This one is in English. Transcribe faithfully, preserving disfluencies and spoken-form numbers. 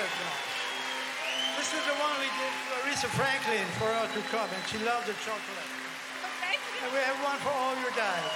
chocolate one. This is the one we did for Aretha Franklin for her to come, and she loved the chocolate. Thank you. And we have one for all you guys.